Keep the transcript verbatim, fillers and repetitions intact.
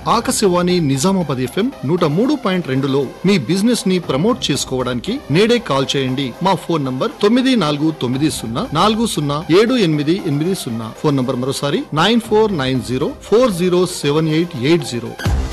Akashvani Nizamabad FM నూట మూడు point రెండులో మీ బిజినెస్ ని ప్రమోట్ చేసుకోవడానికి నేడే కాల్ చేయండి. మా ఫోన్ నంబర్ తొమ్మిది నాలుగు తొమ్మిది సున్నా నాలుగు సున్నా ఏడు ఎనిమిది ఎనిమిది సున్నా. ఫోన్ నంబర్ మరోసారి nine four nine zero four zero seven eight eight zero.